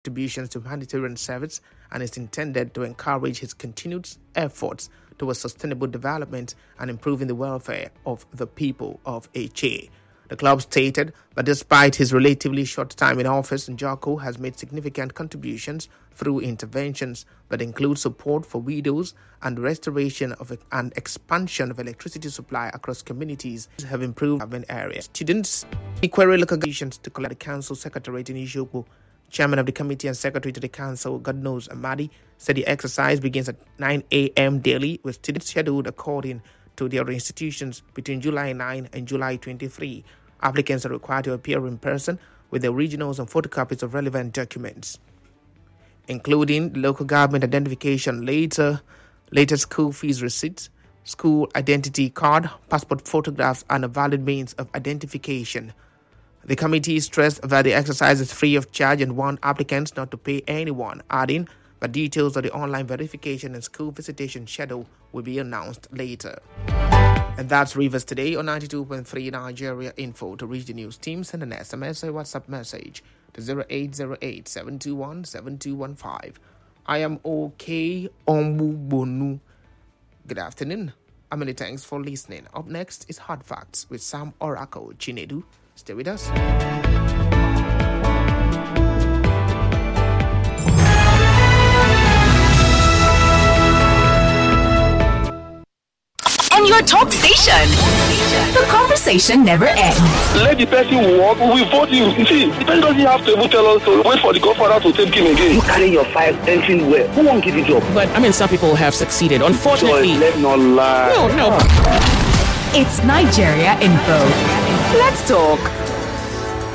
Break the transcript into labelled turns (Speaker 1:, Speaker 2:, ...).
Speaker 1: contributions to humanitarian service and is intended to encourage his continued efforts towards sustainable development and improving the welfare of the people of Eche. The club stated that despite his relatively short time in office, Njoku has made significant contributions through interventions that include support for widows and restoration of and expansion of electricity supply across communities have improved urban areas. Students query local conditions to collect the council secretariat in Ishoku. Chairman of the committee and secretary to the council, Godnose Amadi, said the exercise begins at 9 a.m. daily with students scheduled according to their institutions between July 9 and July 23. Applicants are required to appear in person with the originals and photocopies of relevant documents, including local government identification, later school fees receipts, school identity card, passport photographs, and a valid means of identification. The committee stressed that the exercise is free of charge and warned applicants not to pay anyone, adding that details of the online verification and school visitation schedule will be announced later. And that's Rivers Today on 92.3 Nigeria Info. To reach the news team, send an SMS or WhatsApp message to 0808-721-7215. I am OK Ombubonu. Good afternoon. Many thanks for listening. Up next is Hard Facts with Sam Oracle Chinedu. Stay with us.
Speaker 2: And your talk station. The conversation never ends.
Speaker 3: Let the person walk, we vote you. You see, the person doesn't have to even tell us to wait for the godfather to take him again.
Speaker 4: You carry your five entering where? Who won't give you job?
Speaker 5: But I mean, some people have succeeded. Unfortunately.
Speaker 3: Let's not lie.
Speaker 5: No.
Speaker 2: It's Nigeria Info. Let's talk.